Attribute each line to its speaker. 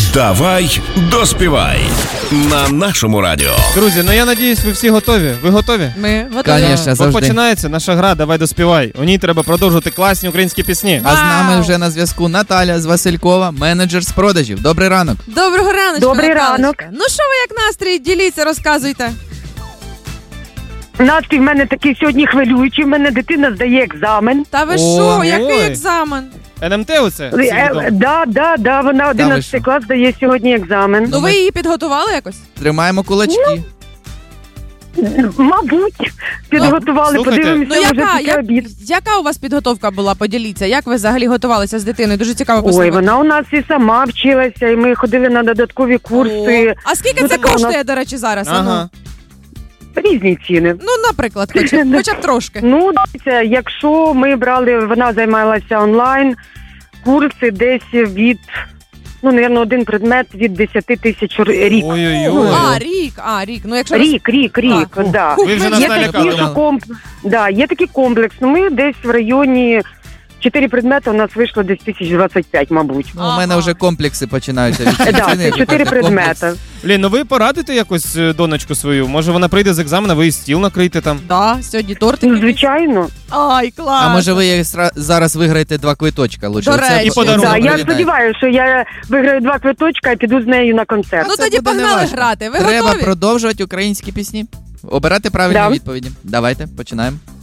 Speaker 1: Давай доспівай на нашому радіо.
Speaker 2: Друзі, я надіюсь, ви всі готові. Ви готові?
Speaker 3: Ми готові.
Speaker 4: Конечно,
Speaker 2: От
Speaker 4: завжди.
Speaker 2: починається наша гра «Давай доспівай». У ній треба продовжувати класні українські пісні.
Speaker 4: А з нами вже на зв'язку Наталя з Василькова, менеджер з продажів. Добрий ранок.
Speaker 3: Доброго раночку,
Speaker 5: Добрий
Speaker 3: Наталочка.
Speaker 5: ранок.
Speaker 3: Ну що ви як настрій? Діліться, розказуйте.
Speaker 5: Настрій в мене такий сьогодні хвилюючий, в мене дитина здає екзамен.
Speaker 3: Та ви
Speaker 2: О,
Speaker 3: що, який
Speaker 2: ой.
Speaker 3: екзамен?
Speaker 2: НМТ оце? Всім відомо.
Speaker 5: Да, вона 11 клас здає сьогодні екзамен.
Speaker 3: Ну ви її підготували якось?
Speaker 4: Тримаємо кулачки.
Speaker 5: Мабуть, підготували,
Speaker 2: слухайте.
Speaker 5: подивимося,
Speaker 3: Ну
Speaker 5: вже після обід.
Speaker 3: яка у вас підготовка була? Поділіться. Як ви взагалі готувалися з дитиною? Дуже цікаво
Speaker 5: Ой,
Speaker 3: послухати.
Speaker 5: вона у нас і сама вчилася, і ми ходили на додаткові курси.
Speaker 3: О, а скільки
Speaker 5: Ну,
Speaker 3: це
Speaker 5: така у нас-
Speaker 3: коштує, до речі, зараз?
Speaker 2: Ага.
Speaker 5: Різні ціни.
Speaker 3: Ну, наприклад, хоча б трошки.
Speaker 5: Ну, дивіться, якщо ми брали, вона займалася онлайн, курси десь від, навірно, один предмет від 10 тисяч рік.
Speaker 2: Ой-ой-ой.
Speaker 3: Рік. Ну, якщо
Speaker 5: Рік,
Speaker 3: Так.
Speaker 5: да.
Speaker 2: Ви вже
Speaker 3: Є
Speaker 2: нас
Speaker 5: Є
Speaker 2: налякали.
Speaker 5: такі, що є такий комплекс. Ну, ми десь в районі 4 предмети у нас вийшло десь 1025, мабуть.
Speaker 4: Ну, у мене вже комплекси починаються від ціни.
Speaker 5: Да, це 4 предмети.
Speaker 2: Блін, ви порадите якось донечку свою? Може вона прийде з екзамена, ви їй стіл накрийте там?
Speaker 3: Да, сьогодні тортик.
Speaker 5: Ну,
Speaker 3: якийсь.
Speaker 5: звичайно.
Speaker 3: Ай, клас.
Speaker 4: А може ви зараз виграєте 2 квиточка? Лучше.
Speaker 3: До
Speaker 4: Оце
Speaker 3: речі.
Speaker 2: І подарунок.
Speaker 5: Да, я
Speaker 4: привітаю.
Speaker 5: сподіваюся, що я виграю 2 квиточка і піду з нею на концерт.
Speaker 3: Ну
Speaker 4: Це
Speaker 3: тоді
Speaker 4: буде
Speaker 3: погнали
Speaker 4: неважко.
Speaker 3: грати. Ви
Speaker 4: Треба
Speaker 3: готові?
Speaker 4: продовжувати українські пісні. Обирати правильні
Speaker 5: Да.
Speaker 4: відповіді. Давайте, починаємо.